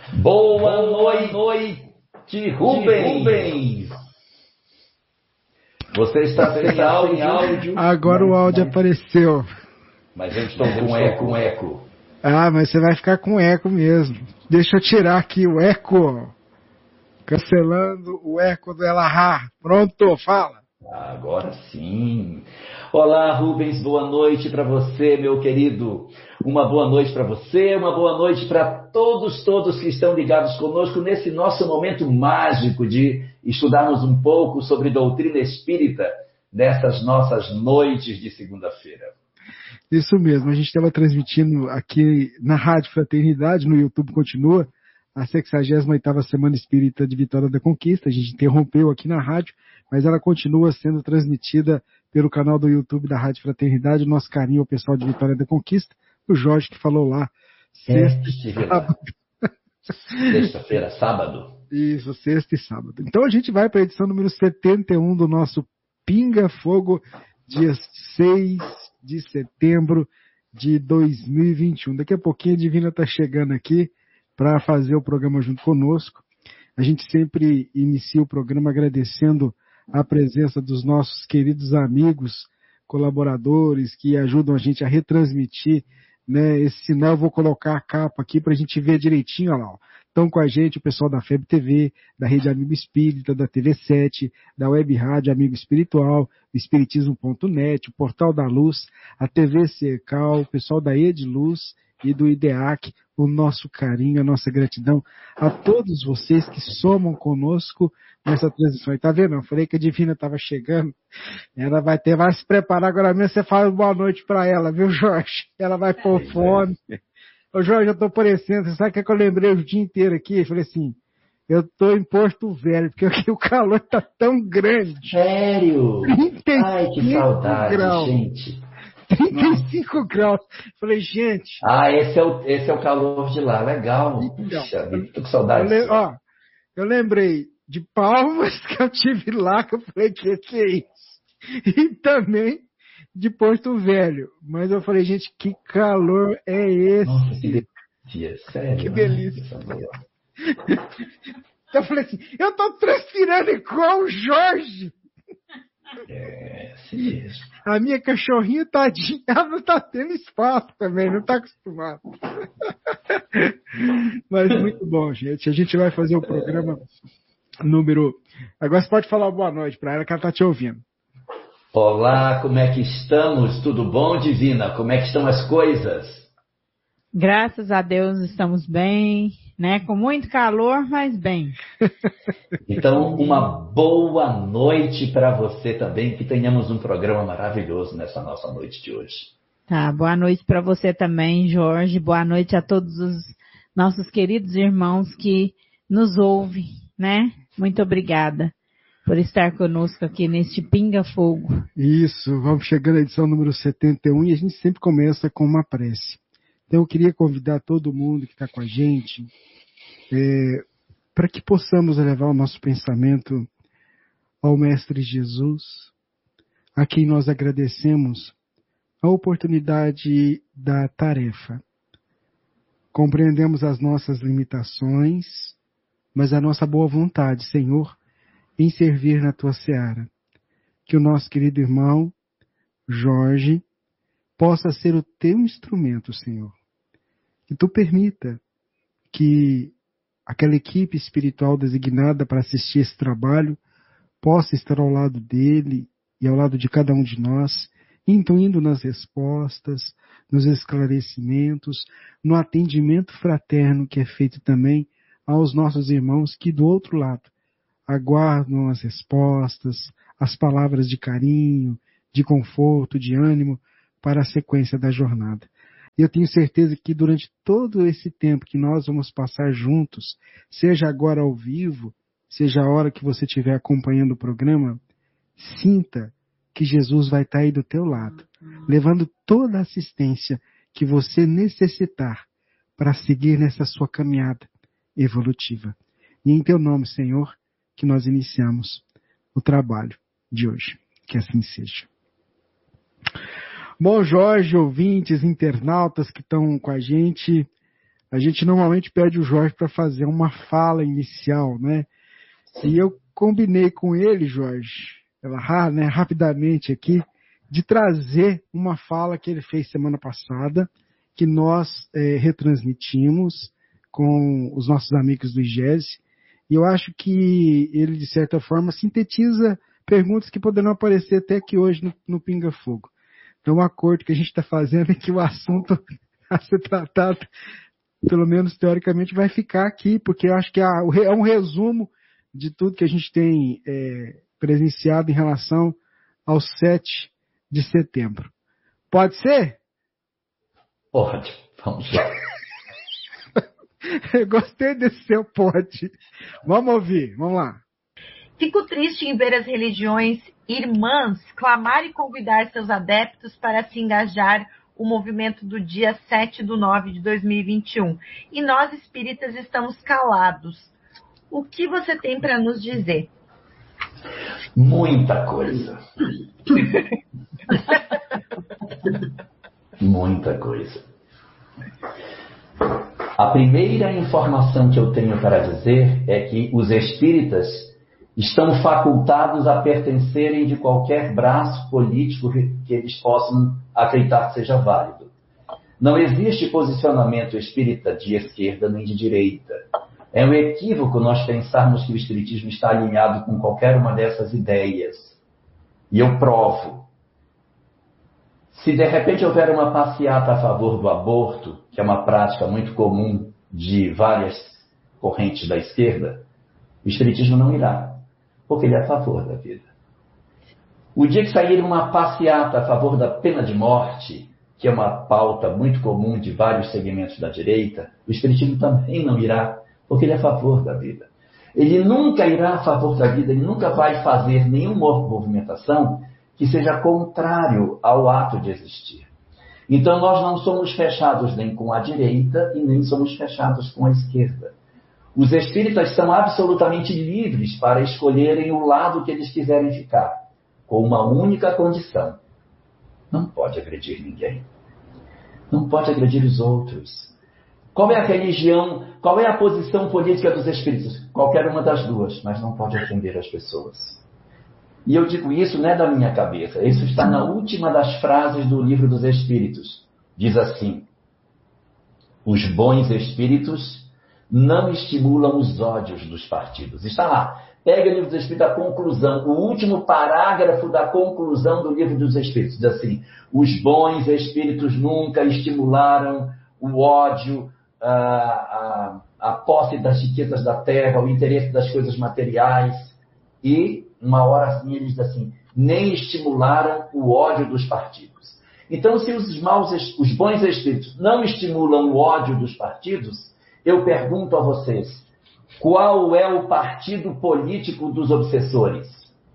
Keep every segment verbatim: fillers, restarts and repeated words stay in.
Boa noite, Rubens. Você está sem áudio. Agora mas, o áudio mas, apareceu. Mas eu estou com eco, com eco. Ah, mas você vai ficar com eco mesmo. Deixa eu tirar aqui o eco. Cancelando o eco do Elahá. Pronto, fala. Agora sim. Olá, Rubens, boa noite para você, meu querido. Uma boa noite para você, uma boa noite para todos, todos que estão ligados conosco nesse nosso momento mágico de estudarmos um pouco sobre doutrina espírita nessas nossas noites de segunda-feira. Isso mesmo, a gente estava transmitindo aqui na Rádio Fraternidade, no YouTube continua, a sexagésima oitava Semana Espírita de Vitória da Conquista. A gente interrompeu aqui na rádio, mas ela continua sendo transmitida pelo canal do YouTube da Rádio Fraternidade. Nosso carinho ao pessoal de Vitória da Conquista, o Jorge que falou lá, sexta é, e sábado. Sexta-feira, sábado. Isso, sexta e sábado. Então a gente vai para a edição número setenta e um do nosso Pinga Fogo, dia seis de setembro de dois mil e vinte e um. Daqui a pouquinho a Divina está chegando aqui para fazer o programa junto conosco. A gente sempre inicia o programa agradecendo a presença dos nossos queridos amigos, colaboradores, que ajudam a gente a retransmitir, né, esse sinal. Eu vou colocar a capa aqui para a gente ver direitinho, olha lá, ó. Estão com a gente o pessoal da F E B T V, da Rede Amigo Espírita, da T V sete, da Web Rádio Amigo Espiritual, Espiritismo ponto net, o Portal da Luz, a T V Cercal, o pessoal da Ediluz e do IDEAC. O nosso carinho, a nossa gratidão a todos vocês que somam conosco nessa transição. E tá vendo? Eu falei que a Divina estava chegando. Ela vai ter, vai se preparar agora mesmo. Você fala boa noite para ela, viu, Jorge? Ela vai pôr fome. Ô, Jorge, eu tô parecendo, você sabe o que, é que eu lembrei o dia inteiro aqui? Eu falei assim, eu tô em Porto Velho, porque aqui o calor tá tão grande. Sério? trinta e cinco Ai, que saudade, graus. gente. trinta e cinco Nossa. Graus. Falei, gente... Ah, esse é o, esse é o calor de lá, legal. Então, Puxa vida, tô com saudade. Eu, le... ó, eu lembrei de Palmas, que eu tive lá, que eu falei, que que é isso? E também de Porto Velho. Mas eu falei, gente, que calor é esse? Nossa, que delícia, sério. Que delícia. Ai, então eu falei assim, eu tô transpirando igual o Jorge. É, assim mesmo. A minha cachorrinha, tadinha, ela não tá tendo espaço também, não tá acostumada. Mas muito bom, gente. A gente vai fazer o programa número... Agora você pode falar boa noite para ela, que ela tá te ouvindo. Olá, como é que estamos? Tudo bom, Divina? Como é que estão as coisas? Graças a Deus estamos bem, né? Com muito calor, mas bem. Então, uma boa noite para você também, que tenhamos um programa maravilhoso nessa nossa noite de hoje. Tá, boa noite para você também, Jorge. Boa noite a todos os nossos queridos irmãos que nos ouvem, né? Muito obrigada por estar conosco aqui neste Pinga Fogo. Isso, vamos chegando à edição número setenta e um e a gente sempre começa com uma prece. Então eu queria convidar todo mundo que está com a gente é, para que possamos levar o nosso pensamento ao Mestre Jesus, a quem nós agradecemos a oportunidade da tarefa. Compreendemos as nossas limitações, mas a nossa boa vontade, Senhor, em servir na Tua seara. Que o nosso querido irmão Jorge possa ser o Teu instrumento, Senhor. Que Tu permita que aquela equipe espiritual designada para assistir esse trabalho possa estar ao lado dele e ao lado de cada um de nós, intuindo nas respostas, nos esclarecimentos, no atendimento fraterno que é feito também aos nossos irmãos que do outro lado aguardam as respostas, as palavras de carinho, de conforto, de ânimo para a sequência da jornada. E eu tenho certeza que durante todo esse tempo que nós vamos passar juntos, seja agora ao vivo, seja a hora que você estiver acompanhando o programa, sinta que Jesus vai estar aí do teu lado, levando toda a assistência que você necessitar para seguir nessa sua caminhada evolutiva. E em teu nome, Senhor, que nós iniciamos o trabalho de hoje. Que assim seja. Bom, Jorge, ouvintes, internautas que estão com a gente, a gente normalmente pede o Jorge para fazer uma fala inicial, né? E eu combinei com ele, Jorge, né, rapidamente aqui, de trazer uma fala que ele fez semana passada, que nós é, retransmitimos com os nossos amigos do I G E S, e eu acho que ele, de certa forma, sintetiza perguntas que poderão aparecer até aqui hoje no, no Pinga Fogo. Então, o acordo que a gente está fazendo é que o assunto a ser tratado, pelo menos teoricamente, vai ficar aqui, porque eu acho que é um resumo de tudo que a gente tem é, presenciado em relação ao sete de setembro. Pode ser? Pode, vamos lá. Eu gostei desse seu pode. Vamos ouvir, vamos lá. Fico triste em ver as religiões irmãs clamar e convidar seus adeptos para se engajar o movimento do dia sete de nove de dois mil e vinte e um. E nós espíritas estamos calados. O que você tem para nos dizer? Muita coisa. Muita coisa. A primeira informação que eu tenho para dizer é que os espíritas estão facultados a pertencerem de qualquer braço político que eles possam acreditar que seja válido. Não existe posicionamento espírita de esquerda nem de direita. É um equívoco nós pensarmos que o espiritismo está alinhado com qualquer uma dessas ideias. E eu provo. Se de repente houver uma passeata a favor do aborto, que é uma prática muito comum de várias correntes da esquerda, o espiritismo não irá, porque ele é a favor da vida. O dia que sair uma passeata a favor da pena de morte, que é uma pauta muito comum de vários segmentos da direita, o espiritismo também não irá, porque ele é a favor da vida. Ele nunca irá a favor da vida, ele nunca vai fazer nenhuma movimentação que seja contrário ao ato de existir. Então nós não somos fechados nem com a direita e nem somos fechados com a esquerda. Os espíritas são absolutamente livres para escolherem o lado que eles quiserem ficar, com uma única condição: não pode agredir ninguém. Não pode agredir os outros. Qual é a religião, qual é a posição política dos espíritos? Qualquer uma das duas, mas não pode ofender as pessoas. E eu digo isso não é da minha cabeça, isso está na última das frases do Livro dos Espíritos. Diz assim: os bons espíritos não estimulam os ódios dos partidos. Está lá. Pega o Livro dos Espíritos, a conclusão, o último parágrafo da conclusão do Livro dos Espíritos. Diz assim: os bons espíritos nunca estimularam o ódio, a, a, a posse das riquezas da terra, o interesse das coisas materiais. E uma hora assim ele diz assim: nem estimularam o ódio dos partidos. Então, se os maus, os bons espíritos não estimulam o ódio dos partidos, eu pergunto a vocês: qual é o partido político dos obsessores?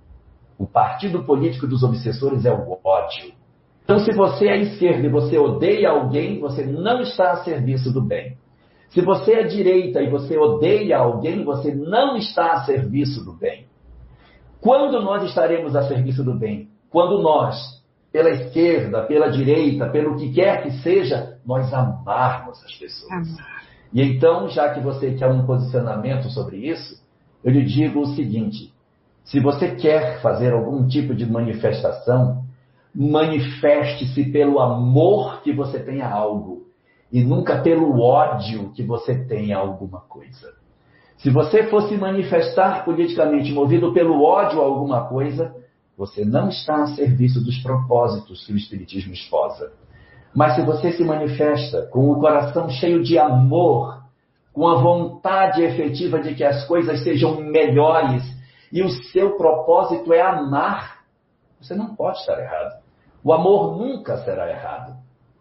O partido político dos obsessores é o ódio. Então, se você é esquerda e você odeia alguém, você não está a serviço do bem. Se você é direita e você odeia alguém, você não está a serviço do bem. Quando nós estaremos a serviço do bem? Quando nós, pela esquerda, pela direita, pelo que quer que seja, nós amarmos as pessoas. Amar. E então, já que você quer um posicionamento sobre isso, eu lhe digo o seguinte: se você quer fazer algum tipo de manifestação, manifeste-se pelo amor que você tem a algo, e nunca pelo ódio que você tem a alguma coisa. Se você fosse manifestar politicamente movido pelo ódio a alguma coisa, você não está a serviço dos propósitos que o Espiritismo esposa. Mas se você se manifesta com o coração cheio de amor, com a vontade efetiva de que as coisas sejam melhores, e o seu propósito é amar, você não pode estar errado. O amor nunca será errado.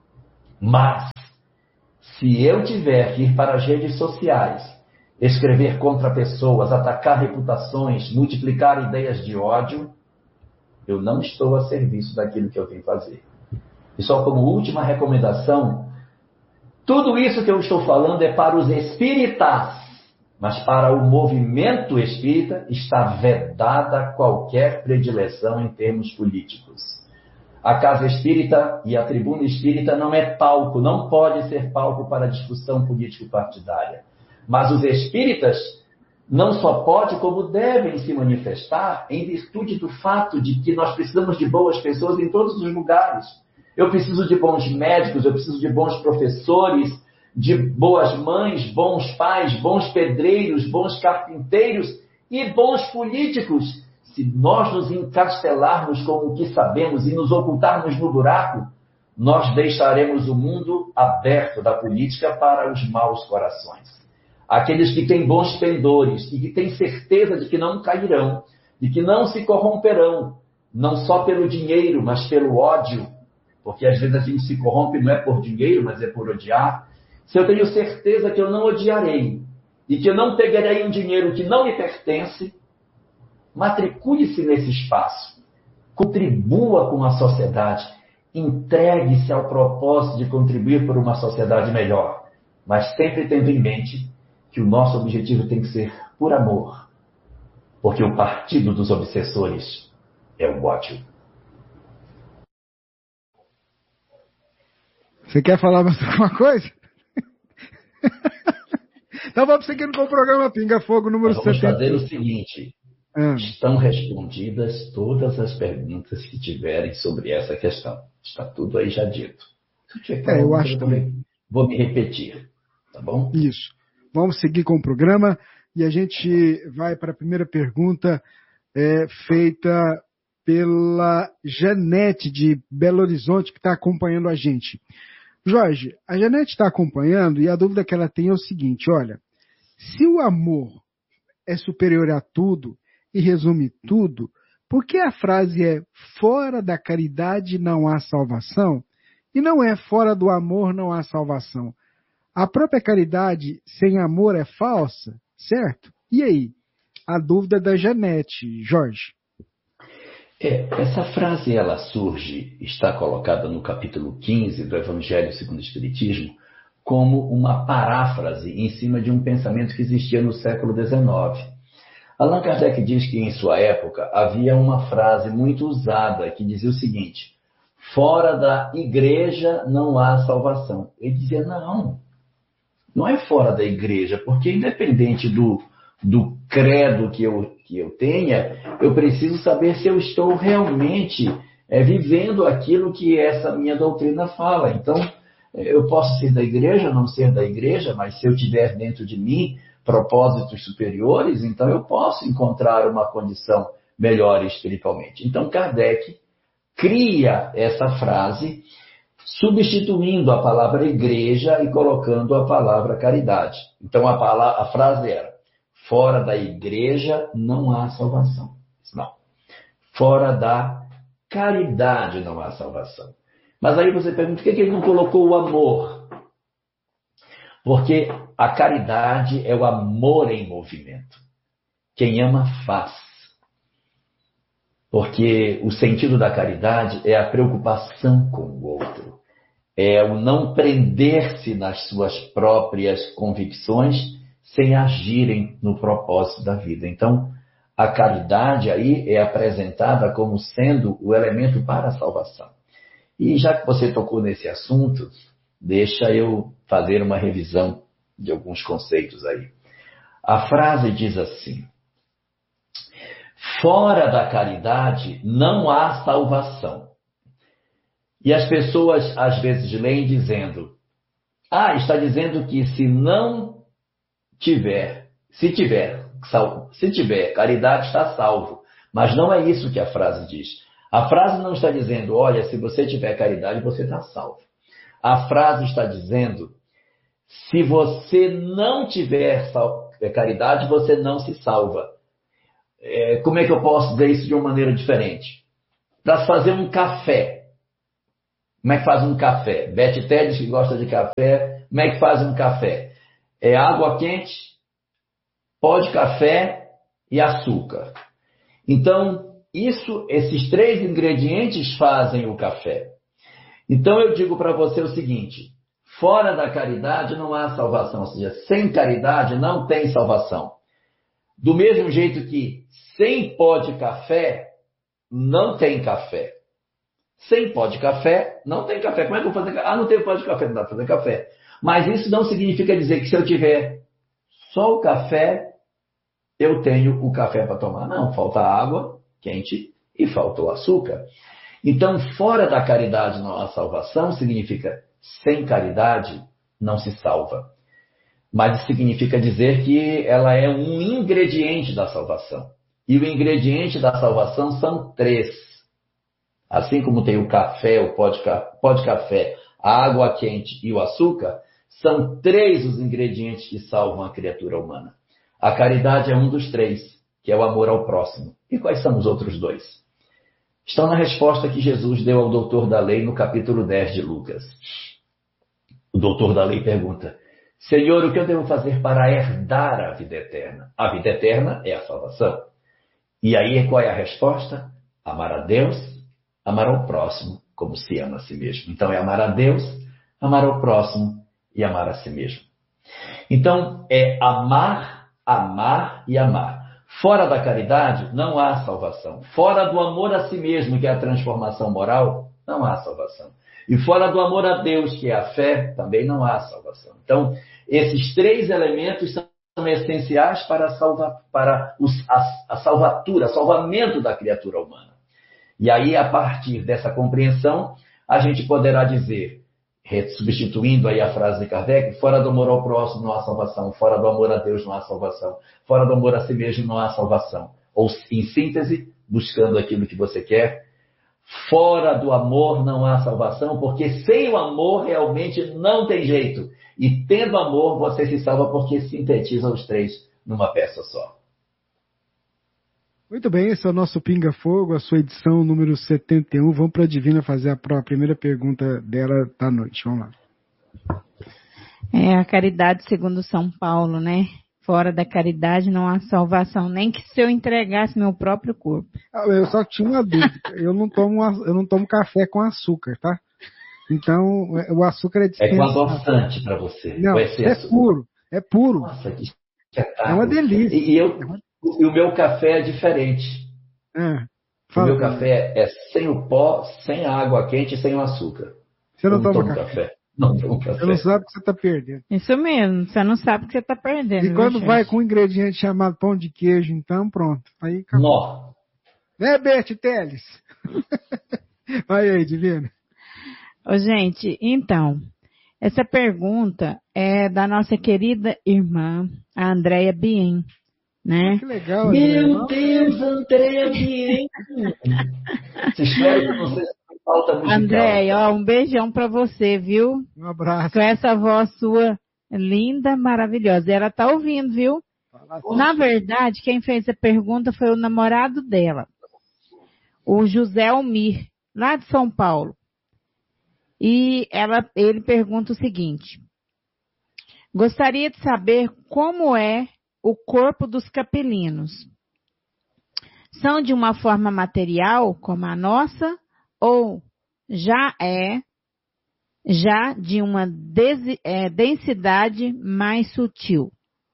Mas, se eu tiver que ir para as redes sociais, escrever contra pessoas, atacar reputações, multiplicar ideias de ódio, eu não estou a serviço daquilo que eu vim fazer. E só como última recomendação, tudo isso que eu estou falando é para os espíritas, mas para o movimento espírita está vedada qualquer predileção em termos políticos. A casa espírita e a tribuna espírita não é palco, não pode ser palco para discussão político-partidária. Mas os espíritas não só podem, como devem se manifestar em virtude do fato de que nós precisamos de boas pessoas em todos os lugares. Eu preciso de bons médicos, eu preciso de bons professores, de boas mães, bons pais, bons pedreiros, bons carpinteiros e bons políticos. Se nós nos encastelarmos com o que sabemos e nos ocultarmos no buraco, nós deixaremos o mundo aberto da política para os maus corações. Aqueles que têm bons pendores e que têm certeza de que não cairão, de que não se corromperão, não só pelo dinheiro, mas pelo ódio, porque às vezes a gente se corrompe não é por dinheiro, mas é por odiar. Se eu tenho certeza que eu não odiarei e que eu não pegarei um dinheiro que não me pertence, matricule-se nesse espaço, contribua com a sociedade, entregue-se ao propósito de contribuir por uma sociedade melhor, mas sempre tendo em mente que o nosso objetivo tem que ser por amor, porque o partido dos obsessores é o ódio. Você quer falar mais alguma coisa? Então vamos seguindo com o programa Pinga Fogo número Nós vamos setenta. fazer o seguinte. Ah. Estão respondidas todas as perguntas que tiverem sobre essa questão. Está tudo aí já dito. Se tiver é, eu acho que vou me repetir, tá bom? Isso. Vamos seguir com o programa e a gente vai para a primeira pergunta é, feita pela Janete de Belo Horizonte, que está acompanhando a gente. Jorge, a Janete está acompanhando e a dúvida que ela tem é o seguinte, olha, se o amor é superior a tudo e resume tudo, por que a frase é fora da caridade não há salvação e não é fora do amor não há salvação? A própria caridade sem amor é falsa, certo? E aí? A dúvida da Janete, Jorge. É, essa frase, ela surge, está colocada no capítulo quinze do Evangelho segundo o Espiritismo, como uma paráfrase em cima de um pensamento que existia no século dezenove. Allan Kardec diz que, em sua época, havia uma frase muito usada que dizia o seguinte, fora da igreja não há salvação. Ele dizia, não, não é fora da igreja, porque independente do, do credo que eu, que eu tenha, eu preciso saber se eu estou realmente é, vivendo aquilo que essa minha doutrina fala. Então, eu posso ser da igreja, não ser da igreja, mas se eu tiver dentro de mim propósitos superiores, então eu posso encontrar uma condição melhor espiritualmente. Então, Kardec cria essa frase, substituindo a palavra igreja e colocando a palavra caridade. Então, a, palavra, a frase era, fora da igreja não há salvação. Não. Fora da caridade não há salvação. Mas aí você pergunta, por que ele não colocou o amor? Porque a caridade é o amor em movimento. Quem ama faz. Porque o sentido da caridade é a preocupação com o outro. É o não prender-se nas suas próprias convicções sem agirem no propósito da vida. Então, a caridade aí é apresentada como sendo o elemento para a salvação. E já que você tocou nesse assunto, deixa eu fazer uma revisão de alguns conceitos aí. A frase diz assim, fora da caridade não há salvação. E as pessoas às vezes leem dizendo, ah, está dizendo que se não tiver, se tiver, se tiver caridade está salvo. Mas não é isso que a frase diz. A frase não está dizendo, olha, se você tiver caridade, você está salvo. A frase está dizendo, se você não tiver caridade, você não se salva. É, como é que eu posso dizer isso de uma maneira diferente? Para fazer um café. Como é que faz um café? Betty Tedes, que gosta de café, como é que faz um café? É água quente, pó de café e açúcar. Então, isso, esses três ingredientes fazem o café. Então eu digo para você o seguinte, fora da caridade não há salvação, ou seja, sem caridade não tem salvação. Do mesmo jeito que sem pó de café não tem café. Sem pó de café, não tem café. Como é que eu vou fazer café? Ah, não tem pó de café, não dá para fazer café. Mas isso não significa dizer que se eu tiver só o café, eu tenho o café para tomar. Não, falta água quente e falta o açúcar. Então, fora da caridade não há salvação, significa sem caridade não se salva. Mas significa dizer que ela é um ingrediente da salvação. E o ingrediente da salvação são três. Assim como tem o café, o pó de, pó de café, a água quente e o açúcar, são três os ingredientes que salvam a criatura humana. A caridade é um dos três, que é o amor ao próximo. E quais são os outros dois? Estão na resposta que Jesus deu ao doutor da lei no capítulo dez de Lucas. O doutor da lei pergunta: Senhor, o que eu devo fazer para herdar a vida eterna? A vida eterna é a salvação. E aí qual é a resposta? Amar a Deus, amar ao próximo, como se ama a si mesmo. Então é amar a Deus, amar ao próximo e amar a si mesmo. Então é amar, amar e amar. Fora da caridade, não há salvação. Fora do amor a si mesmo, que é a transformação moral, não há salvação. E fora do amor a Deus, que é a fé, também não há salvação. Então, esses três elementos são essenciais para, a, salva, para os, a, a salvatura, o salvamento da criatura humana. E aí, a partir dessa compreensão, a gente poderá dizer, substituindo aí a frase de Kardec, fora do amor ao próximo não há salvação, fora do amor a Deus não há salvação, fora do amor a si mesmo não há salvação. Ou, em síntese, buscando aquilo que você quer, fora do amor não há salvação, porque sem o amor realmente não tem jeito. E tendo amor, você se salva porque sintetiza os três numa peça só. Muito bem, esse é o nosso Pinga Fogo, a sua edição número setenta e um. Vamos para a Divina fazer a, a primeira pergunta dela da noite. Vamos lá. É a caridade segundo São Paulo, né? Fora da caridade não há salvação, nem que se eu entregasse meu próprio corpo. Eu só tinha uma dúvida. Eu não tomo, eu não tomo café com açúcar, tá? Então, o açúcar é dispensável. É com adoçante para você. Não, é puro. É puro. Nossa, que é uma delícia. E, e, eu, e o meu café é diferente. É, o meu café é sem o pó, sem a água quente e sem o açúcar. Você não, eu não toma tomo café? café. Não tomo café. Você não sabe o que você está perdendo. Isso mesmo, você não sabe o que você está perdendo. E quando vai com um ingrediente chamado pão de queijo, então pronto. Aí acabou. Nó. Né, Beth Teles? Vai aí, Divina. Ô, gente, então, essa pergunta é da nossa querida irmã, a Andréia Bien, né? Que legal, Andréia. Meu Deus, Andréia Bien! Você espera que eu não sei se tem falta musical. Andréia, ó, um beijão pra você, viu? Um abraço. Com essa voz sua linda, maravilhosa. E ela tá ouvindo, viu? Na verdade, quem fez a pergunta foi o namorado dela, o José Almir, lá de São Paulo. E ela, ele pergunta o seguinte: gostaria de saber como é o corpo dos capelinos. São de uma forma material, como a nossa, ou já é, já de uma des, é, densidade mais sutil?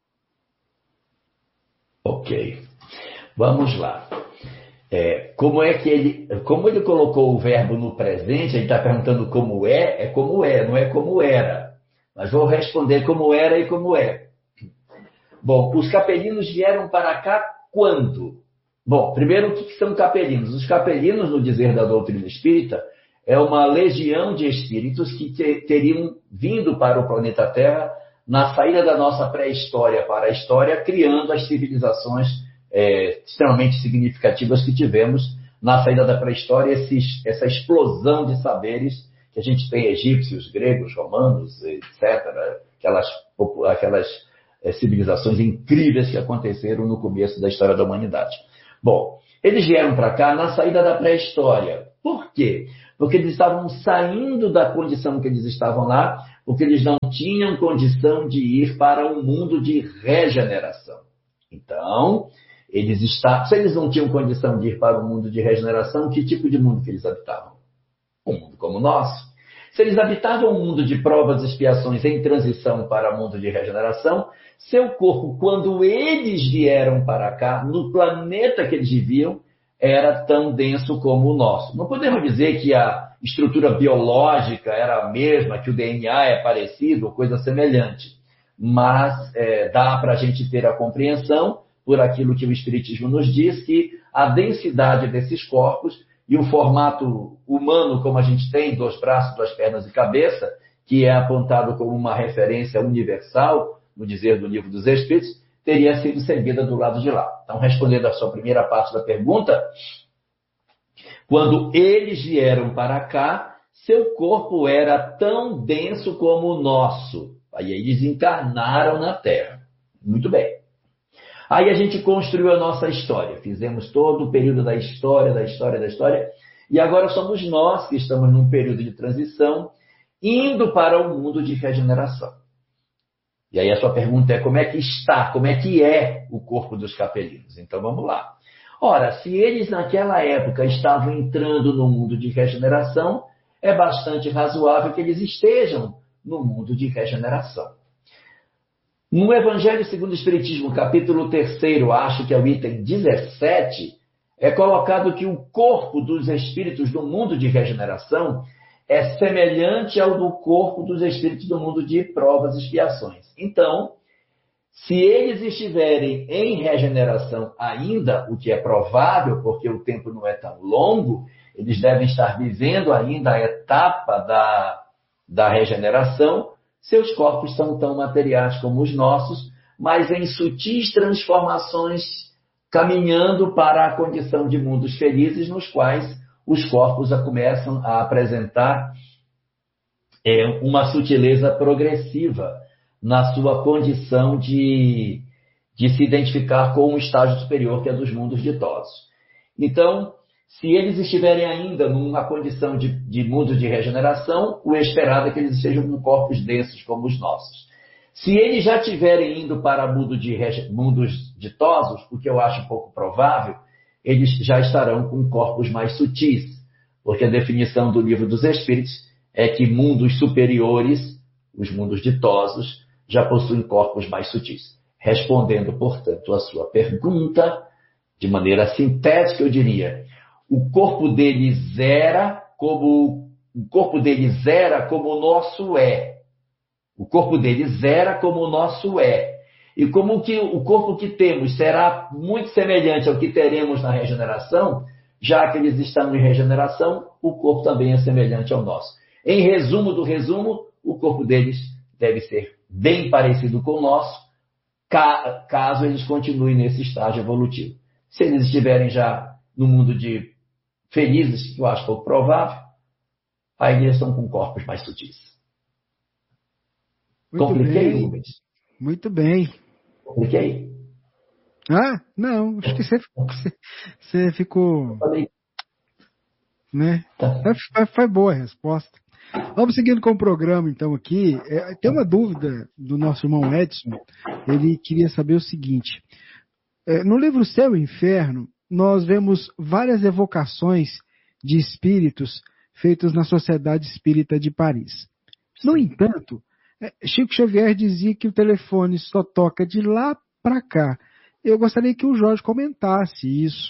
Ok. Vamos lá. É, como é que ele, como ele colocou o verbo no presente, ele está perguntando como é, é como é, não é como era. Mas vou responder como era e como é. Bom, os capelinos vieram para cá quando? Bom, primeiro, o que são capelinos? Os capelinos, no dizer da doutrina espírita, é uma legião de espíritos que te, teriam vindo para o planeta Terra na saída da nossa pré-história para a história, criando as civilizações É, extremamente significativas que tivemos na saída da pré-história, esses, essa explosão de saberes que a gente tem, egípcios, gregos, romanos, etcétera, aquelas, aquelas é, civilizações incríveis que aconteceram no começo da história da humanidade. Bom, eles vieram para cá na saída da pré-história. Por quê? Porque eles estavam saindo da condição que eles estavam lá, porque eles não tinham condição de ir para um mundo de regeneração. Então, eles estavam, se eles não tinham condição de ir para o mundo de regeneração, que tipo de mundo que eles habitavam? Um mundo como o nosso. Se eles habitavam um mundo de provas e expiações em transição para o mundo de regeneração, seu corpo, quando eles vieram para cá, no planeta que eles viviam, era tão denso como o nosso. Não podemos dizer que a estrutura biológica era a mesma, que o D N A é parecido ou coisa semelhante, mas é, dá para a gente ter a compreensão, por aquilo que o Espiritismo nos diz, que a densidade desses corpos e o formato humano, como a gente tem, dois braços, duas pernas e cabeça, que é apontado como uma referência universal, no dizer do Livro dos Espíritos, teria sido seguida do lado de lá. Então, respondendo à sua primeira parte da pergunta, quando eles vieram para cá, seu corpo era tão denso como o nosso. Aí eles encarnaram na Terra. Muito bem. Aí a gente construiu a nossa história. Fizemos todo o período da história, da história, da história. E agora somos nós que estamos num período de transição, indo para o mundo de regeneração. E aí a sua pergunta é como é que está, como é que é o corpo dos capelinos? Então vamos lá. Ora, se eles naquela época estavam entrando no mundo de regeneração, é bastante razoável que eles estejam no mundo de regeneração. No Evangelho segundo o Espiritismo, capítulo terceiro, acho que é o item dezessete, é colocado que o corpo dos espíritos do mundo de regeneração é semelhante ao do corpo dos espíritos do mundo de provas e expiações. Então, se eles estiverem em regeneração ainda, o que é provável, porque o tempo não é tão longo, eles devem estar vivendo ainda a etapa da, da regeneração, seus corpos são tão materiais como os nossos, mas em sutis transformações, caminhando para a condição de mundos felizes, nos quais os corpos começam a apresentar é, uma sutileza progressiva na sua condição de, de se identificar com um estágio superior, que é dos mundos ditosos. Então, se eles estiverem ainda numa condição de, de mundo de regeneração, o esperado é que eles estejam com corpos densos como os nossos. Se eles já estiverem indo para mundo de, mundos ditosos, o que eu acho pouco provável, eles já estarão com corpos mais sutis, porque a definição do Livro dos Espíritos é que mundos superiores, os mundos ditosos, já possuem corpos mais sutis. Respondendo, portanto, a sua pergunta, de maneira sintética, eu diria, o corpo deles era como o corpo deles era como o nosso é. O corpo deles era como o nosso é. E como que o corpo que temos será muito semelhante ao que teremos na regeneração, já que eles estão em regeneração, o corpo também é semelhante ao nosso. Em resumo do resumo, o corpo deles deve ser bem parecido com o nosso, caso eles continuem nesse estágio evolutivo. Se eles estiverem já no mundo de felizes, que eu acho pouco provável, aí eles estão com corpos mais sutis. Muito Compliquei, bem. Rubens? Muito bem. Compliquei? Ah, não, acho que você, você, você ficou... Falei. Né? Tá. Foi, foi boa a resposta. Vamos seguindo com o programa, então, aqui. É, tem uma dúvida do nosso irmão Edson. Ele queria saber o seguinte. É, no livro Céu e Inferno, nós vemos várias evocações de espíritos feitos na Sociedade Espírita de Paris. No entanto, Chico Xavier dizia que o telefone só toca de lá para cá. Eu gostaria que o Jorge comentasse isso.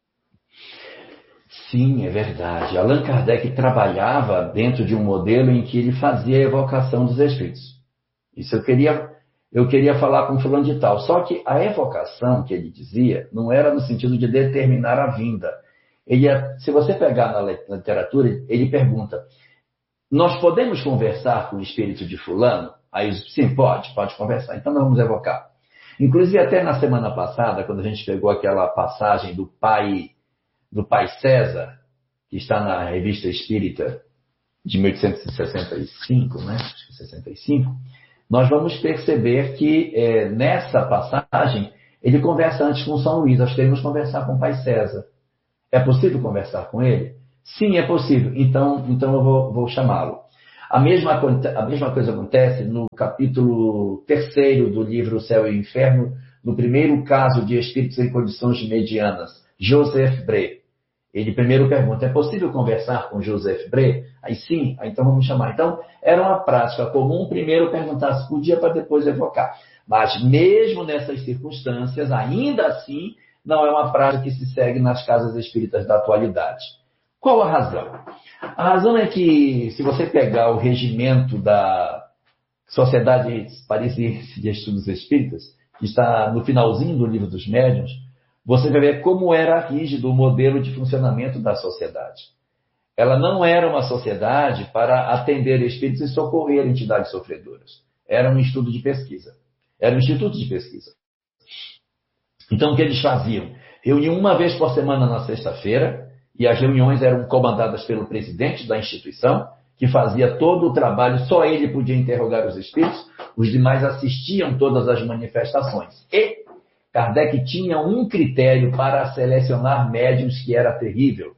Sim, é verdade. Allan Kardec trabalhava dentro de um modelo em que ele fazia a evocação dos espíritos. Isso eu queria, eu queria falar com fulano de tal. Só que a evocação que ele dizia não era no sentido de determinar a vinda. Ele, se você pegar na literatura, ele pergunta: nós podemos conversar com o espírito de fulano? Aí, sim, pode, pode conversar. Então nós vamos evocar. Inclusive até na semana passada, quando a gente pegou aquela passagem do pai, do pai César, que está na Revista Espírita de mil oitocentos e sessenta e cinco, né? sessenta e cinco, nós vamos perceber que é, nessa passagem ele conversa antes com São Luís. Nós queremos conversar com o pai César. É possível conversar com ele? Sim, é possível. Então, então eu vou, vou chamá-lo. A mesma, a mesma coisa acontece no capítulo terceiro do livro Céu e Inferno, no primeiro caso de espíritos em condições medianas, Joseph Bré. Ele primeiro pergunta: é possível conversar com Joseph Bré? Aí sim, aí então vamos chamar. Então, era uma prática comum primeiro perguntar se podia para depois evocar. Mas mesmo nessas circunstâncias, ainda assim, não é uma prática que se segue nas casas espíritas da atualidade. Qual a razão? A razão é que, se você pegar o regimento da Sociedade Parisiense de Estudos Espíritas, que está no finalzinho do Livro dos Médiuns, você vai ver como era rígido o modelo de funcionamento da sociedade. Ela não era uma sociedade para atender espíritos e socorrer entidades sofredoras. Era um estudo de pesquisa. Era um instituto de pesquisa. Então, o que eles faziam? Reuniam uma vez por semana na sexta-feira, e as reuniões eram comandadas pelo presidente da instituição, que fazia todo o trabalho, só ele podia interrogar os espíritos, os demais assistiam todas as manifestações. E Kardec tinha um critério para selecionar médiuns que era terrível.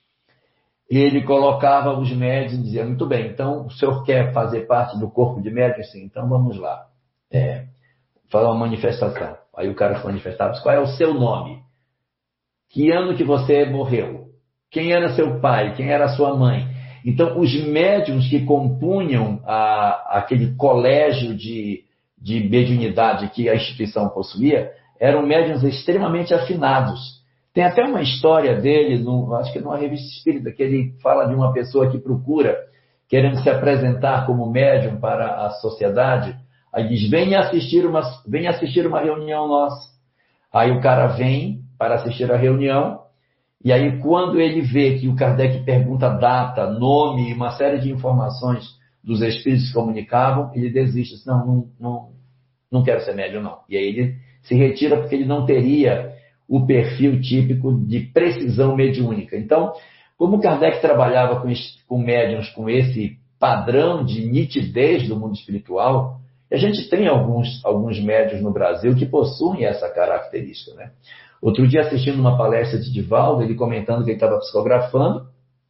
Ele colocava os médiuns e dizia, muito bem, então o senhor quer fazer parte do corpo de médiuns? Sim, então vamos lá. É, fazer uma manifestação. Aí o cara se manifestava, qual é o seu nome? Que ano que você morreu? Quem era seu pai? Quem era sua mãe? Então, os médiuns que compunham a, aquele colégio de, de mediunidade que a instituição possuía, eram médiuns extremamente afinados. Tem até uma história dele, no, acho que numa revista espírita, que ele fala de uma pessoa que procura, querendo se apresentar como médium para a sociedade, aí diz, venha assistir uma, venha assistir uma reunião nossa. Aí o cara vem para assistir a reunião, e aí quando ele vê que o Kardec pergunta data, nome e uma série de informações dos espíritos que comunicavam, ele desiste, diz, não, não, não, não quero ser médium não. E aí ele se retira porque ele não teria o perfil típico de precisão mediúnica. Então, como Kardec trabalhava com, com médiuns com esse padrão de nitidez do mundo espiritual, a gente tem alguns, alguns médiuns no Brasil que possuem essa característica, né? Outro dia, assistindo uma palestra de Divaldo, ele comentando que ele estava psicografando,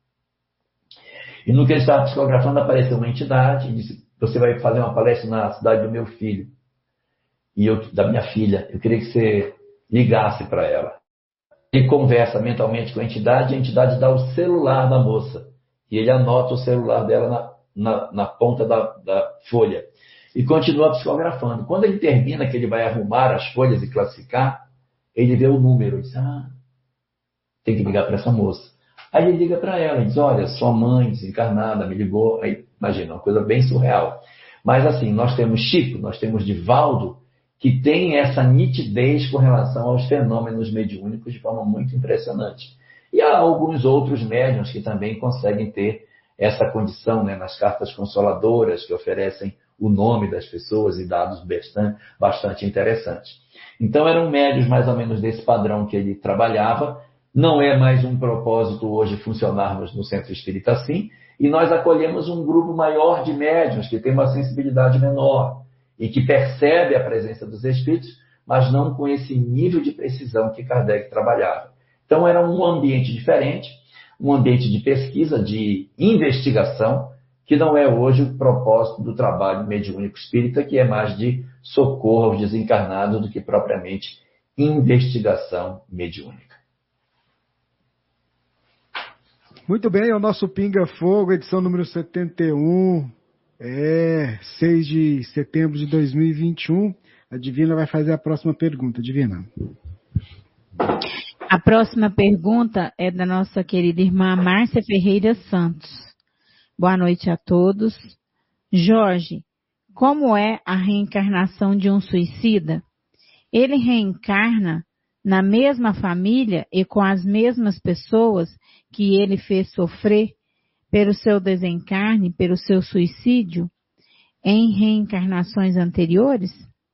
e no que ele estava psicografando apareceu uma entidade e disse, você vai fazer uma palestra na cidade do meu filho, e eu, da minha filha, eu queria que você ligasse para ela. Ele conversa mentalmente com a entidade, e a entidade dá o celular da moça, e ele anota o celular dela na, na, na ponta da, da folha, e continua psicografando. Quando ele termina, que ele vai arrumar as folhas e classificar, ele vê o número e diz, ah, tem que ligar para essa moça. Aí ele liga para ela e diz, olha, sua mãe desencarnada me ligou. Aí, imagina, uma coisa bem surreal. Mas assim, nós temos Chico, nós temos Divaldo, que tem essa nitidez com relação aos fenômenos mediúnicos de forma muito impressionante. E há alguns outros médiuns que também conseguem ter essa condição, né, nas cartas consoladoras, que oferecem o nome das pessoas e dados bastante, bastante interessantes. Então, eram médiuns mais ou menos desse padrão que ele trabalhava. Não é mais um propósito hoje funcionarmos no Centro Espírita assim, e nós acolhemos um grupo maior de médiuns que tem uma sensibilidade menor e que percebe a presença dos espíritos, mas não com esse nível de precisão que Kardec trabalhava. Então, era um ambiente diferente, um ambiente de pesquisa, de investigação, que não é hoje o propósito do trabalho mediúnico espírita, que é mais de socorro aos desencarnados do que propriamente investigação mediúnica. Muito bem, é o nosso Pinga Fogo, edição número setenta e um, é seis de setembro de dois mil e vinte e um. A Divina vai fazer a próxima pergunta. Divina. A próxima pergunta é da nossa querida irmã Márcia Ferreira Santos. Boa noite a todos. Jorge, como é a reencarnação de um suicida? Ele reencarna na mesma família e com as mesmas pessoas que ele fez sofrer pelo seu desencarne, pelo seu suicídio, em reencarnações anteriores?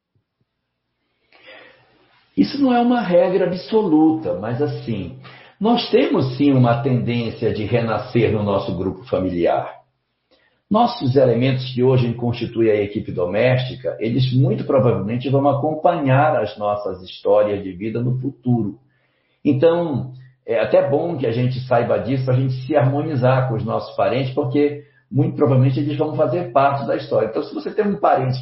Isso não é uma regra absoluta, mas assim, nós temos sim uma tendência de renascer no nosso grupo familiar. Nossos elementos que hoje constituem a equipe doméstica, eles muito provavelmente vão acompanhar as nossas histórias de vida no futuro. Então, é até bom que a gente saiba disso para a gente se harmonizar com os nossos parentes, porque muito provavelmente eles vão fazer parte da história. Então, se você tem um parente que